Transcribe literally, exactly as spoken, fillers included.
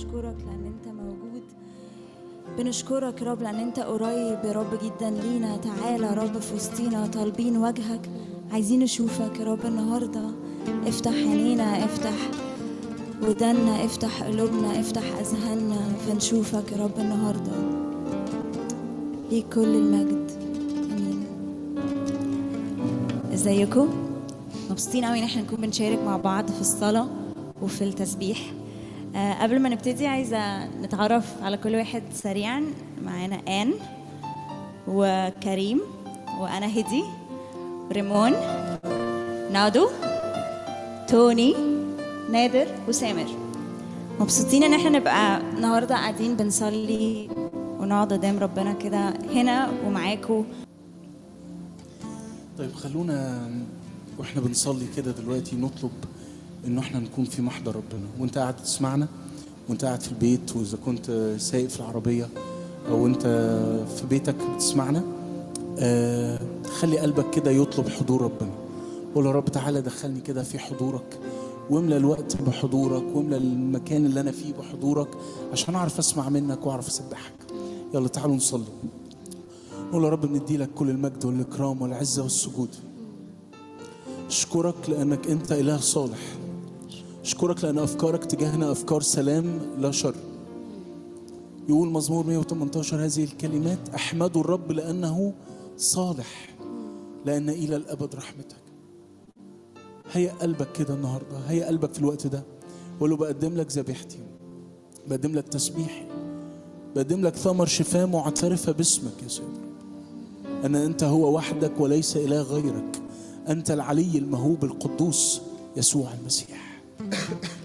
بنشكرك لأن أنت موجود. بنشكرك يا رب لأن أنت قريب يا رب جدا لينا. تعالى يا رب في وسطينا، طالبين وجهك، عايزين نشوفك يا رب النهاردة. افتح عينينا، افتح ودنا، افتح قلوبنا، افتح أذهاننا فنشوفك يا رب النهاردة. ليك كل المجد. امين. ازيكم؟ مبسوطين قوي ان احنا نكون بنشارك مع بعض في الصلاة وفي التسبيح. أه قبل ما نبتدي عايزة نتعرف على كل واحد سريعا. معانا آن وكريم وأنا هدي، ريمون، نادو، توني، نادر وسامر. مبسوطين ان احنا نبقى النهارده قاعدين بنصلي ونقعد قدام ربنا كده هنا ومعاكم. طيب خلونا واحنا بنصلي كده دلوقتي نطلب انه احنا نكون في محضر ربنا. وانت قاعد تسمعنا، وانت قاعد في البيت، واذا كنت سايق في العربية او انت في بيتك بتسمعنا، آه خلي قلبك كده يطلب حضور ربنا. قول يا رب تعالى دخلني كده في حضورك، واملى الوقت بحضورك، واملى المكان اللي انا فيه بحضورك عشان اعرف اسمع منك واعرف اسبحك. يلا تعالوا نصلي. قول يا رب بندي لك كل المجد والاكرام والعزة والسجود. اشكرك لانك انت اله صالح. اشكرك لان افكارك تجاهنا افكار سلام لا شر. يقول مزمور مئة وثمانية عشر هذه الكلمات: احمدوا الرب لانه صالح، لان الى الابد رحمتك. هيا قلبك كده النهارده، هيا قلبك في الوقت ده. وقول له بقدم لك ذبيحتي، بقدم لك تسبيحي، بقدم لك ثمر شفاء معترفة باسمك يا سيد رب. أن أنت هو وحدك وليس إله غيرك. أنت العلي المهوب القدوس يسوع المسيح.